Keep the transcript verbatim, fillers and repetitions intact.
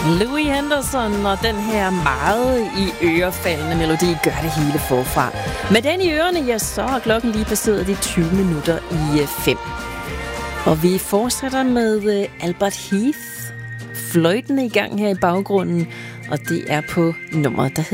Louis Henderson og den her meget i ørefaldende melodi gør det hele forfra. Med den i ørerne, ja, så er klokken lige passeret de tyve minutter i fem. Og vi fortsætter med Albert Heath. Fløjten er i gang her i baggrunden, og det er på nummeret, der